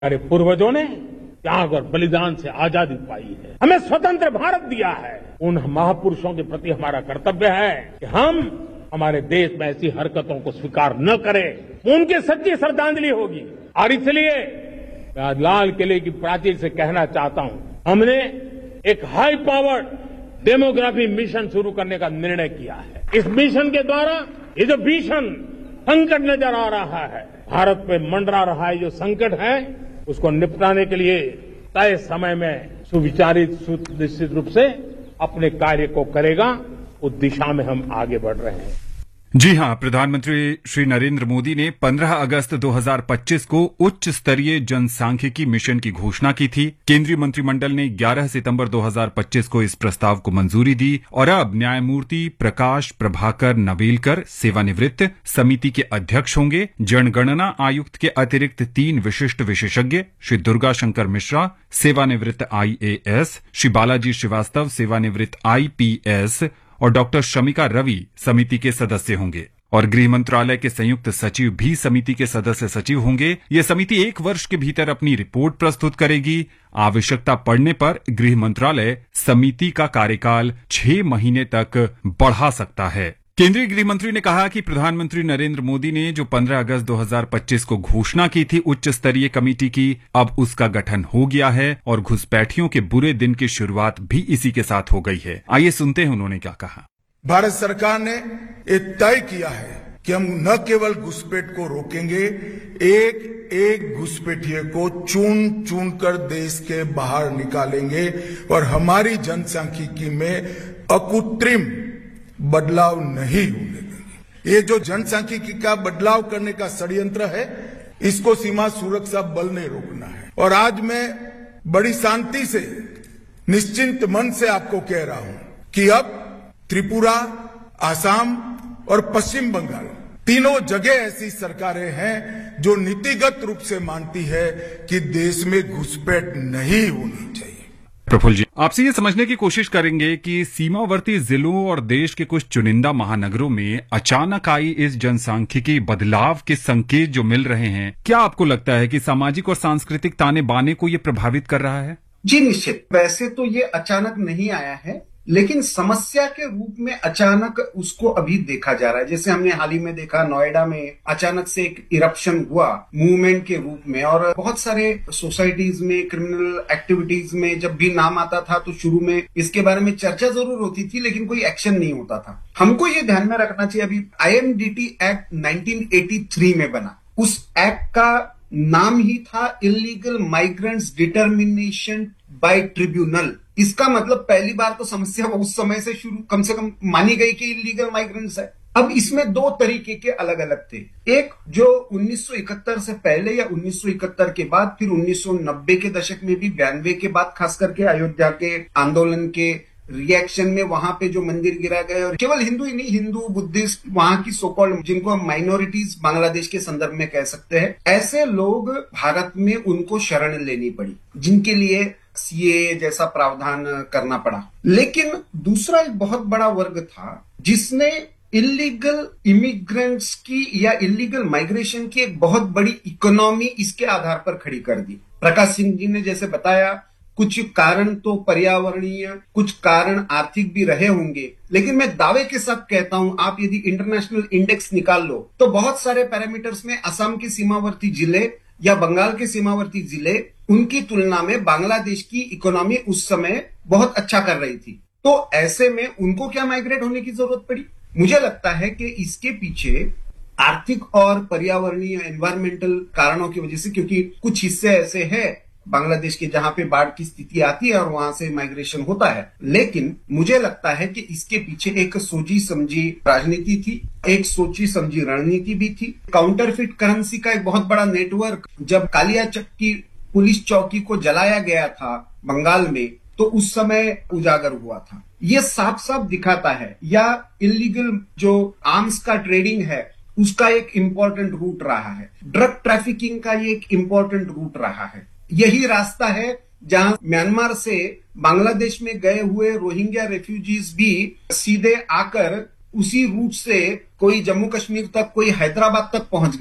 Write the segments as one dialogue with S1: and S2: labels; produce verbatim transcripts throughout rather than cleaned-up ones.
S1: हमारे पूर्वजों ने त्याग और बलिदान से आजादी पाई है, हमें स्वतंत्र भारत दिया है। उन महापुरुषों के प्रति हमारा कर्तव्य है कि हम हमारे देश में ऐसी हरकतों को स्वीकार न करें। उनकी सच्ची श्रद्धांजलि होगी। और इसलिए मैं आज लाल किले की प्राचीर से कहना चाहता हूं, हमने एक हाई पावर्ड डेमोग्राफी मिशन शुरू करने का निर्णय किया है। इस मिशन के द्वारा ये जो भीषण संकट नजर आ रहा है, भारत पे मंडरा रहा है जो संकट है, उसको निपटाने के लिए तय समय में सुविचारित सुनिश्चित रूप से अपने कार्य को करेगा। उस दिशा में हम आगे बढ़ रहे हैं।
S2: जी हां, प्रधानमंत्री श्री नरेंद्र मोदी ने पंद्रह अगस्त दो हज़ार पच्चीस को उच्च स्तरीय जनसांख्यिकी मिशन की घोषणा की थी। केंद्रीय मंत्रिमंडल ने ग्यारह सितंबर दो हज़ार पच्चीस को इस प्रस्ताव को मंजूरी दी और अब न्यायमूर्ति प्रकाश प्रभाकर नवेलकर सेवानिवृत्त समिति के अध्यक्ष होंगे। जनगणना आयुक्त के अतिरिक्त तीन विशिष्ट विशेषज्ञ, श्री दुर्गा शंकर मिश्रा सेवानिवृत्त आईएएस, श्री बालाजी श्रीवास्तव सेवानिवृत्त आईपीएस और डॉक्टर शमिका रवि समिति के सदस्य होंगे और गृह मंत्रालय के संयुक्त सचिव भी समिति के सदस्य सचिव होंगे। ये समिति एक वर्ष के भीतर अपनी रिपोर्ट प्रस्तुत करेगी। आवश्यकता पड़ने पर गृह मंत्रालय समिति का कार्यकाल छह महीने तक बढ़ा सकता है। केंद्रीय गृह मंत्री ने कहा कि प्रधानमंत्री नरेंद्र मोदी ने जो पंद्रह अगस्त दो हज़ार पच्चीस को घोषणा की थी उच्च स्तरीय कमेटी की, अब उसका गठन हो गया है और घुसपैठियों के बुरे दिन की शुरुआत भी इसी के साथ हो गई है। आइए सुनते हैं उन्होंने क्या कहा।
S3: भारत सरकार ने ये तय किया है कि हम न केवल घुसपैठ को रोकेंगे, एक एक घुसपैठिए को चुन चुन कर देश के बाहर निकालेंगे और हमारी जनसांख्यिकी में अकृत्रिम बदलाव नहीं होने देंगे। ये जो जनसांख्यिकी का बदलाव करने का षड्यंत्र है, इसको सीमा सुरक्षा बल ने रोकना है। और आज मैं बड़ी शांति से निश्चिंत मन से आपको कह रहा हूं कि अब त्रिपुरा, आसाम और पश्चिम बंगाल तीनों जगह ऐसी सरकारें हैं जो नीतिगत रूप से मानती है कि देश में घुसपैठ नहीं होनी चाहिए।
S2: प्रफुल्ल जी, आपसे ये समझने की कोशिश करेंगे कि सीमावर्ती जिलों और देश के कुछ चुनिंदा महानगरों में अचानक आई इस जनसांख्यिकी बदलाव के संकेत जो मिल रहे हैं, क्या आपको लगता है कि सामाजिक और सांस्कृतिक ताने बाने को ये प्रभावित कर रहा है?
S4: जी निश्चित। वैसे तो ये अचानक नहीं आया है, लेकिन समस्या के रूप में अचानक उसको अभी देखा जा रहा है। जैसे हमने हाल ही में देखा, नोएडा में अचानक से एक इरप्शन हुआ मूवमेंट के रूप में, और बहुत सारे सोसाइटीज में क्रिमिनल एक्टिविटीज में जब भी नाम आता था तो शुरू में इसके बारे में चर्चा जरूर होती थी, लेकिन कोई एक्शन नहीं होता था। हमको ये ध्यान में रखना चाहिए, अभी IMDT act nineteen eighty three में बना, उस एक्ट का नाम ही था illegal migrants determination by tribunal. इसका मतलब पहली बार तो समस्या उस समय से शुरू कम से कम मानी गई कि इलीगल माइग्रेंट्स है। अब इसमें दो तरीके के अलग अलग थे, एक जो उन्नीस सौ इकहत्तर से पहले या उन्नीस सौ इकहत्तर के बाद, फिर उन्नीस सौ नब्बे के दशक में भी, बयानवे के बाद खास करके अयोध्या के आंदोलन के रिएक्शन में वहां पे जो मंदिर गिरा गए, और केवल हिंदू ही नहीं, हिंदू, बुद्धिस्ट, वहां की सोकॉल्ड जिनको हम माइनॉरिटीज बांग्लादेश के संदर्भ में कह सकते हैं, ऐसे लोग भारत में उनको शरण लेनी पड़ी, जिनके लिए सीए जैसा प्रावधान करना पड़ा। लेकिन दूसरा एक बहुत बड़ा वर्ग था जिसने इलीगल इमिग्रेंट्स की या इलीगल माइग्रेशन की एक बहुत बड़ी इकोनॉमी इसके आधार पर खड़ी कर दी। प्रकाश सिंह जी ने जैसे बताया, कुछ कारण तो पर्यावरणीय, कुछ कारण आर्थिक भी रहे होंगे, लेकिन मैं दावे के साथ कहता हूं, आप यदि इंटरनेशनल इंडेक्स निकाल लो तो बहुत सारे पैरामीटर्स में असम के सीमावर्ती जिले या बंगाल के सीमावर्ती जिले, उनकी तुलना में बांग्लादेश की इकोनॉमी उस समय बहुत अच्छा कर रही थी। तो ऐसे में उनको क्या माइग्रेट होने की जरूरत पड़ी? मुझे लगता है कि इसके पीछे आर्थिक और पर्यावरणीय एनवायरमेंटल कारणों की वजह से, क्योंकि कुछ हिस्से ऐसे हैं बांग्लादेश के जहां पे बाढ़ की स्थिति आती है और वहां से माइग्रेशन होता है। लेकिन मुझे लगता है कि इसके पीछे एक सोची समझी राजनीति थी, एक सोची समझी रणनीति भी थी। काउंटरफिट करेंसी का एक बहुत बड़ा नेटवर्क, जब कालियाचक की पुलिस चौकी को जलाया गया था बंगाल में, तो उस समय उजागर हुआ था। ये साफ साफ दिखाता है, या इलीगल जो आर्म्स का ट्रेडिंग है उसका एक इंपॉर्टेंट रूट रहा है, ड्रग ट्रैफिकिंग का ये एक इंपॉर्टेंट रूट रहा है। यही रास्ता है जहां म्यांमार से बांग्लादेश में गए हुए रोहिंग्या रेफ्यूजीज भी सीधे आकर उसी रूट से कोई जम्मू कश्मीर तक, कोई हैदराबाद तक पहुंच गया।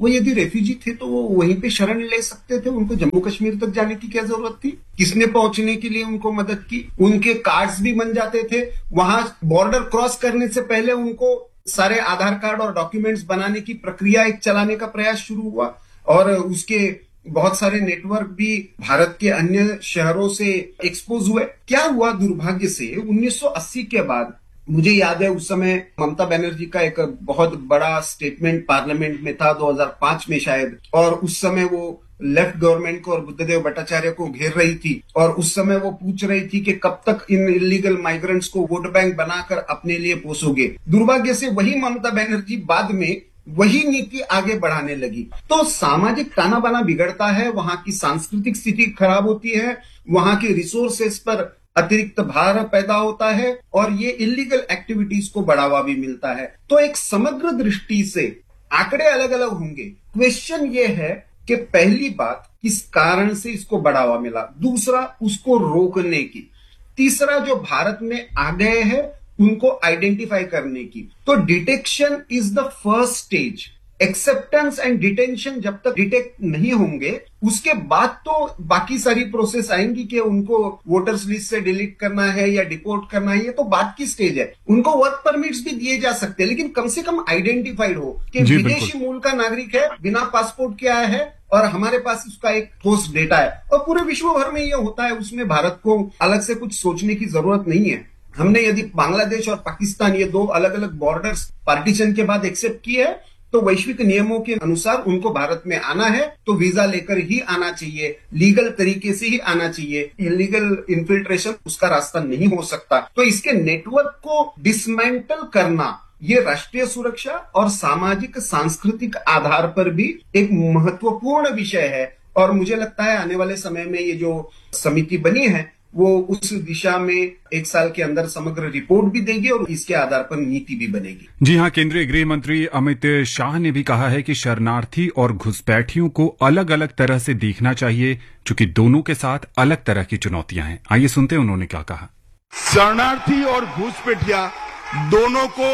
S4: वो यदि रेफ्यूजी थे तो वो वहीं पे शरण ले सकते थे, उनको जम्मू कश्मीर तक जाने की क्या जरूरत थी? किसने पहुंचने के लिए उनको मदद की? उनके कार्ड्स भी बन जाते थे, वहां बॉर्डर क्रॉस करने से पहले उनको सारे आधार कार्ड और डॉक्यूमेंट्स बनाने की प्रक्रिया एक चलाने का प्रयास शुरू हुआ और उसके बहुत सारे नेटवर्क भी भारत के अन्य शहरों से एक्सपोज हुए। क्या हुआ दुर्भाग्य से उन्नीस सौ अस्सी के बाद, मुझे याद है उस समय ममता बनर्जी का एक बहुत बड़ा स्टेटमेंट पार्लियामेंट में था दो हज़ार पाँच में शायद, और उस समय वो लेफ्ट गवर्नमेंट को और बुद्धदेव भट्टाचार्य को घेर रही थी और उस समय वो पूछ रही थी कि कब तक इन इलीगल माइग्रेंट्स को वोट बैंक बनाकर अपने लिए पोसोगे। दुर्भाग्य से वही ममता बनर्जी बाद में वही नीति आगे बढ़ाने लगी। तो सामाजिक ताना बाना बिगड़ता है, वहां की सांस्कृतिक स्थिति खराब होती है, वहां के रिसोर्सेस पर अतिरिक्त भार पैदा होता है और ये इलीगल एक्टिविटीज को बढ़ावा भी मिलता है। तो एक समग्र दृष्टि से आंकड़े अलग अलग होंगे। क्वेश्चन ये है कि पहली बात किस कारण से इसको बढ़ावा मिला, दूसरा उसको रोकने की, तीसरा जो भारत में आ गए हैं उनको आइडेंटिफाई करने की। तो detection is the first stage. Acceptance and detention जब तक डिटेक्ट नहीं होंगे उसके बाद तो बाकी सारी प्रोसेस आएंगी कि उनको वोटर्स लिस्ट से डिलीट करना है या डिपोर्ट करना है, ये तो बाद की स्टेज है। उनको वर्क परमिट्स भी दिए जा सकते हैं, लेकिन कम से कम आइडेंटिफाइड हो कि विदेशी मूल का नागरिक है, बिना पासपोर्ट के आया है और हमारे पास उसका एक ठोस डेटा है। और पूरे विश्व भर में ये होता है, उसमें भारत को अलग से कुछ सोचने की जरूरत नहीं है। हमने यदि बांग्लादेश और पाकिस्तान ये दो अलग अलग बॉर्डर्स पार्टीशन के बाद एक्सेप्ट किए है तो वैश्विक नियमों के अनुसार उनको भारत में आना है तो वीजा लेकर ही आना चाहिए, लीगल तरीके से ही आना चाहिए। इलीगल इन्फिल्ट्रेशन उसका रास्ता नहीं हो सकता। तो इसके नेटवर्क को डिसमेंटल करना ये राष्ट्रीय सुरक्षा और सामाजिक सांस्कृतिक आधार पर भी एक महत्वपूर्ण विषय है। और मुझे लगता है आने वाले समय में ये जो समिति बनी है वो उस दिशा में एक साल के अंदर समग्र रिपोर्ट भी देगी और इसके आधार पर नीति भी बनेगी।
S2: जी हां, केंद्रीय गृह मंत्री अमित शाह ने भी कहा है कि शरणार्थी और घुसपैठियों को अलग अलग तरह से देखना चाहिए, क्योंकि दोनों के साथ अलग तरह की चुनौतियां हैं। आइए सुनते हैं उन्होंने क्या कहा।
S3: शरणार्थी और घुसपैठिया दोनों को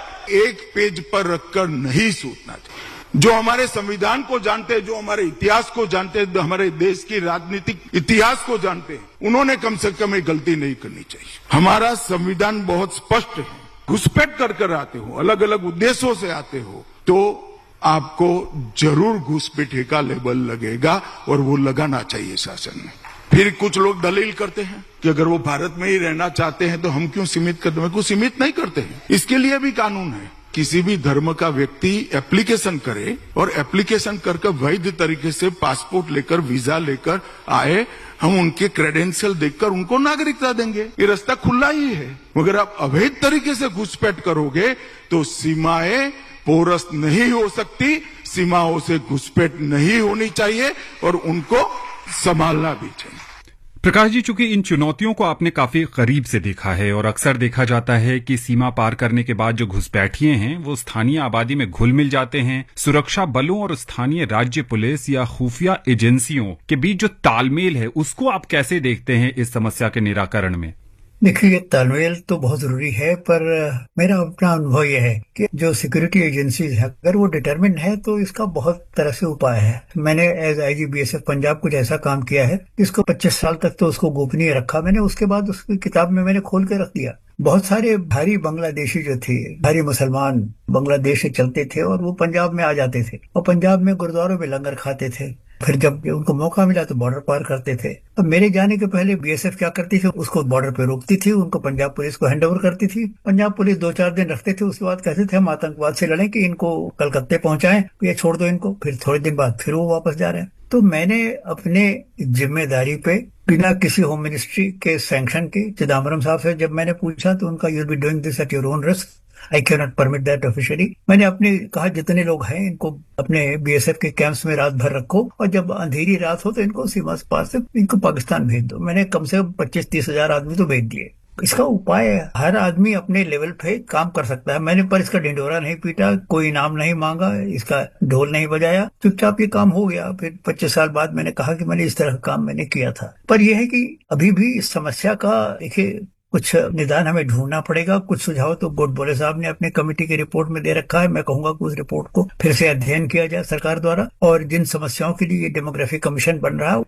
S3: एक पेज पर रखकर नहीं सोचना चाहिए। जो हमारे संविधान को जानते हैं, जो हमारे इतिहास को जानते हैं, जो हमारे देश की राजनीतिक इतिहास को जानते हैं, उन्होंने कम से कम एक गलती नहीं करनी चाहिए। हमारा संविधान बहुत स्पष्ट है। घुसपैठ कर कर आते हो, अलग अलग उद्देश्यों से आते हो, तो आपको जरूर घुसपैठे का लेबल लगेगा और वो लगाना चाहिए शासन में। फिर कुछ लोग दलील करते हैं कि अगर वो भारत में ही रहना चाहते हैं तो हम क्यों सीमित करते हैं। कुछ सीमित नहीं करते हैं, इसके लिए भी कानून है। किसी भी धर्म का व्यक्ति एप्लीकेशन करे और एप्लीकेशन करके वैध तरीके से पासपोर्ट लेकर वीजा लेकर आए, हम उनके क्रेडेंशियल देखकर उनको नागरिकता देंगे। ये रास्ता खुला ही है। मगर आप अवैध तरीके से घुसपैठ करोगे तो सीमाएं पोरस नहीं हो सकती, सीमाओं से घुसपैठ नहीं होनी चाहिए और उनको संभालना भी चाहिए।
S2: प्रकाश जी, चूंकि इन चुनौतियों को आपने काफी करीब से देखा है और अक्सर देखा जाता है कि सीमा पार करने के बाद जो घुसपैठिए हैं वो स्थानीय आबादी में घुल मिल जाते हैं। सुरक्षा बलों और स्थानीय राज्य पुलिस या खुफिया एजेंसियों के बीच जो तालमेल है उसको आप कैसे देखते हैं इस समस्या के निराकरण में?
S5: देखिए, ये तालमेल तो बहुत जरूरी है, पर मेरा अपना अनुभव यह है कि जो सिक्योरिटी एजेंसीज है अगर वो डिटरमिन्ड है तो इसका बहुत तरह से उपाय है। मैंने एज आईजी बीएसएफ पंजाब कुछ ऐसा काम किया है जिसको पच्चीस साल तक तो उसको गोपनीय रखा मैंने, उसके बाद उसकी किताब में मैंने खोल के रख दिया। बहुत सारे भारी बांग्लादेशी जो थे, भारी मुसलमान बांग्लादेश से चलते थे और वो पंजाब में आ जाते थे और पंजाब में गुरुद्वारों में लंगर खाते थे। फिर जब उनको मौका मिला तो बॉर्डर पार करते थे। अब मेरे जाने के पहले बीएसएफ क्या करती थी, उसको बॉर्डर पे रोकती थी, उनको पंजाब पुलिस को हैंड ओवर करती थी। पंजाब पुलिस दो चार दिन रखते थे, उसके बाद कहते थे हम आतंकवाद से लड़ें कि इनको कलकत्ते पहुंचाएं, ये छोड़ दो इनको। फिर थोड़े दिन बाद फिर वो वापस जा रहे हैं। तो मैंने अपने जिम्मेदारी पे बिना किसी होम मिनिस्ट्री के सैंक्शन के चिदम्बरम साहब से जब मैंने पूछा तो उनका you will be doing this at your own risk, I can not permit that officially. मैंने अपने कहा जितने लोग हैं इनको अपने बीएसएफ के कैंप्स में रात भर रखो और जब अंधेरी रात हो तो इनको सीमा पार से इनको पाकिस्तान भेज दो। मैंने कम से कम पच्चीस तीस हजार आदमी तो भेज दिए। इसका उपाय हर आदमी अपने लेवल पे काम कर सकता है। मैंने पर इसका ढिंढोरा नहीं पीटा, कोई इनाम नहीं मांगा, इसका ढोल नहीं बजाया, चुपचाप ये काम हो गया। फिर पच्चीस साल बाद मैंने कहा कि मैंने इस तरह का काम मैंने किया था। पर यह है कि अभी भी इस समस्या का देखिए कुछ निदान हमें ढूंढना पड़ेगा। कुछ सुझाव तो गोडबोले साहब ने अपने कमेटी की रिपोर्ट में दे रखा है। मैं कहूंगा कि उस रिपोर्ट को फिर से अध्ययन किया जाए सरकार द्वारा, और जिन समस्याओं के लिए ये डेमोग्राफी कमीशन बन रहा है